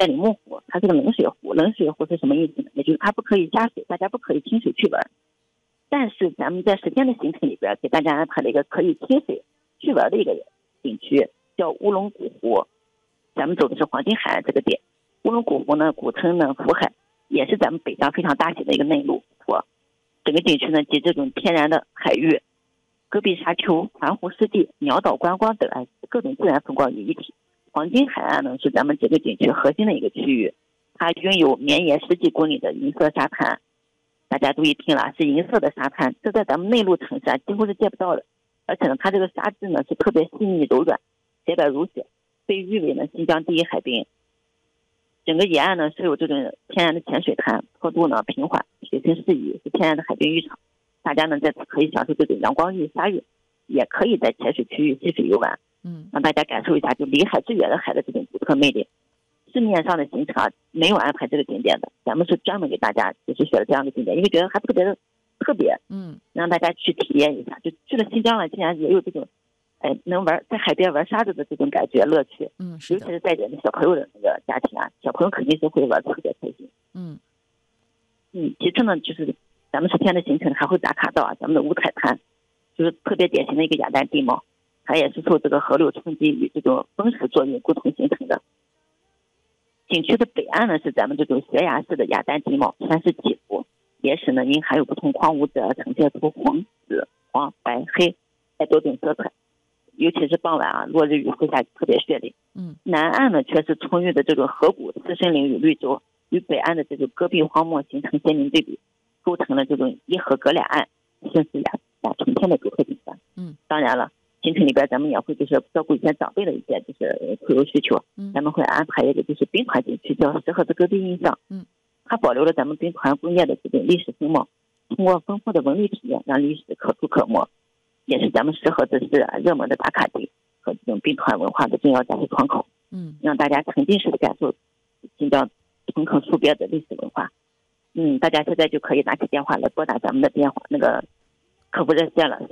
带点模糊，它是个冷水壶。冷水壶是什么意思呢？也就是它不可以加水，大家不可以亲水去玩。但是咱们在10天的行程里边，给大家安排了一个可以亲水去玩的一个景区，叫乌龙古湖。咱们走的是黄金海岸这个点。乌龙古湖呢，古称呢福海，也是咱们北疆非常大型的一个内陆湖。整个景区呢集这种天然的海域、戈壁沙丘、环湖湿地、鸟岛观光等各种自然风光于一体。黄金海岸呢是咱们整个景区核心的一个区域，它拥有绵延10几公里的银色沙滩。大家注意听了，是银色的沙滩，这在咱们内陆城市几乎是见不到的。而且呢，它这个沙质呢是特别细腻柔软，洁白如雪，被誉为呢新疆第一海滨。整个沿岸呢是有这种天然的浅水滩，坡度呢平缓，水深适宜，是天然的海滨浴场。大家呢在此可以享受这种阳光浴、沙浴，也可以在浅水区域戏水游玩，让大家感受一下就离海最远的海的这种独特魅力。市面上的行程没有安排这个景点的，咱们是专门给大家就是选了这样的景点，因为觉得还特别的特别，让大家去体验一下。就去了新疆了，竟然也有这种能玩在海边玩沙子的这种感觉乐趣，尤其是带着小朋友的那个家庭小朋友肯定是会玩特别开心。其次呢，就是咱们10天的行程还会打卡到咱们的五彩滩，就是特别典型的一个雅丹地貌，它也是受这个河流冲击与这种风蚀作用共同形成的。景区的北岸呢是咱们这种悬崖式的雅丹地貌，山势起伏，岩石呢因含有不同矿物质呈现出黄、紫、黄、白、黑多种色彩，尤其是傍晚落日与会下特别绚丽。南岸呢却是充裕的这种河谷、次森林与绿洲，与北岸的这种戈壁荒漠形成鲜明对比，构成了这种一河隔两岸，甚是雅纯天的独特景观。当然了，行程里边咱们也会就是照顾一些长辈的一些就是旅游需求，咱们会安排一个就是冰团景区，叫石河子戈壁印象。它保留了咱们冰团工业的这种历史风貌，通过丰富的文旅体验，让历史可触可摸，也是咱们石河子市热门的打卡地和这种冰团文化的重要展示窗口。让大家沉浸式的感受新疆屯垦戍边的历史文化。大家现在就可以拿起电话来拨打咱们的电话那个客服热线了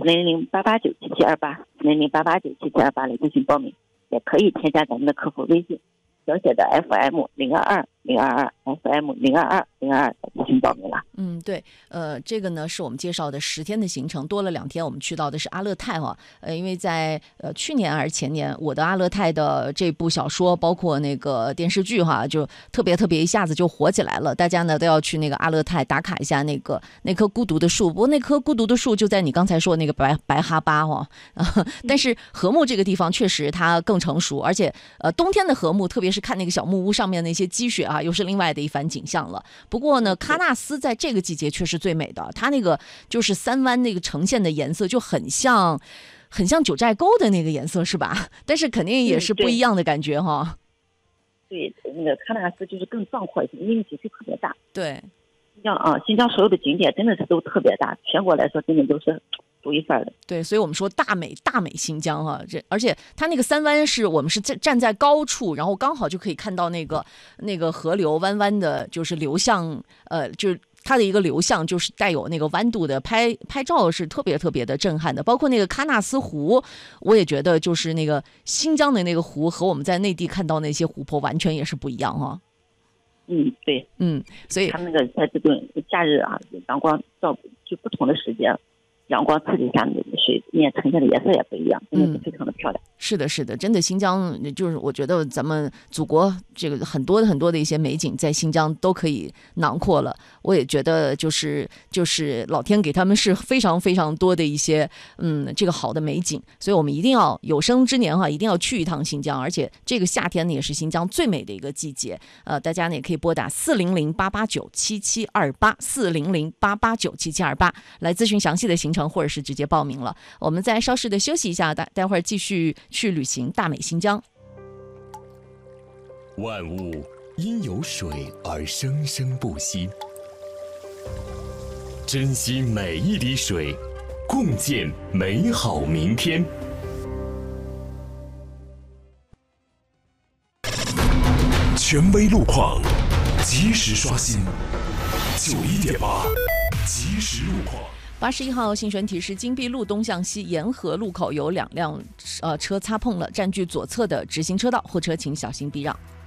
，400-889-7728，400-889-7728来进行报名，也可以添加咱们的客服微信，小写的 FM022-022 FM022-022 来进行报名了。 对，这个呢是我们介绍的10天的行程，多了2天，我们去到的是阿勒泰因为在去年还是前年，我的阿勒泰的这部小说，包括那个电视剧就特别一下子就火起来了，大家呢都要去那个阿勒泰打卡一下那棵孤独的树。不过那棵孤独的树就在你刚才说那个白哈巴但是禾木这个地方确实它更成熟，而且冬天的禾木，特别是看那个小木屋上面那些积雪又是另外的一番景象了。不过呢，喀纳斯在这个季节却是最美的，它那个就是3湾那个呈现的颜色就很像九寨沟的那个颜色，是吧？但是肯定也是不一样的感觉对，那个喀纳斯就是更壮阔一些，因为景区特别大。 对， 新疆所有的景点真的是都特别大，全国来说真的都是独一份的。 对，所以我们说大美新疆而且它那个3湾是我们是站在高处，然后刚好就可以看到那个河流弯弯的，就是流向就是它的一个流向就是带有那个弯度的，拍照是特别的震撼的。包括那个喀纳斯湖，我也觉得就是那个新疆的那个湖和我们在内地看到那些湖泊完全也是不一样对， 所以它那个在这种假日阳光照就不同的时间，阳光刺激下的水面呈现的颜色也不一样，真的是非常的漂亮。 是的，真的新疆就是我觉得咱们祖国这个很多的一些美景在新疆都可以囊括了。我也觉得就是老天给他们是非常多的一些这个好的美景，所以我们一定要有生之年一定要去一趟新疆，而且这个夏天呢也是新疆最美的一个季节。大家呢也可以拨打400-889-7728，400-889-7728来咨询详细的行程，或者是直接报名了。我们再稍事的休息一下，待会儿继续去旅行大美新疆。 万物因有水而生生不息，珍惜每一滴水，共建美好明天。权威路况，及时刷新。91.8，及时路况。 81号信玄提示：金碧路东向西沿河路口有2辆车擦碰了，占据左侧的直行车道，后车请小心避让。